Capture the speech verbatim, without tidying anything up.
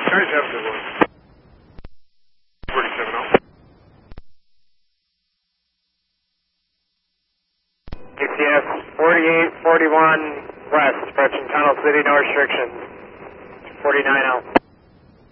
Guys have to one. forty-seven oh. G P S forty-eight forty-one west, approaching Tunnel City, no restrictions. forty-nine oh.